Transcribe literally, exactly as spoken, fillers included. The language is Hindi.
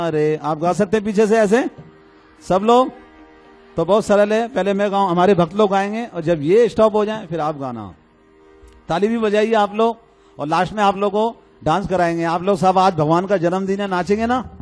अरे आप गा सकते हैं पीछे से ऐसे सब लोग? तो बहुत सरल है, पहले मैं गाऊं, हमारे भक्त लोग गाएंगे और जब ये स्टॉप हो जाए फिर आप गाना। ताली भी बजाइए आप लोग और लास्ट में आप लोग को डांस कराएंगे। आप लोग सब आज भगवान का जन्मदिन है, नाचेंगे ना?